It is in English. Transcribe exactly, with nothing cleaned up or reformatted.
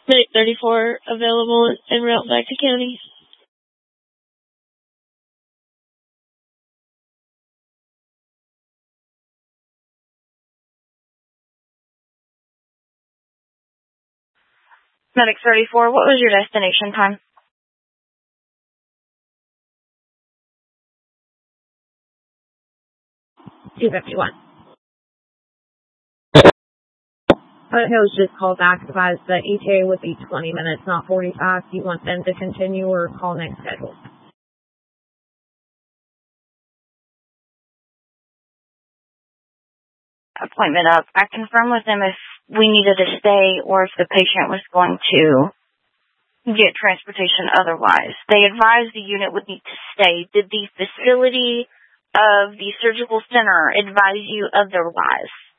Medic thirty-four available en route back to county. Medic thirty-four, what was your destination time? two fifty-one. Foothills just called back because the E T A would be twenty minutes, not forty-five. Do you want them to continue or call next schedule? Appointment up. I confirmed with them if we needed to stay or if the patient was going to get transportation otherwise. They advised the unit would need to stay. Did the facility of the surgical center advise you otherwise?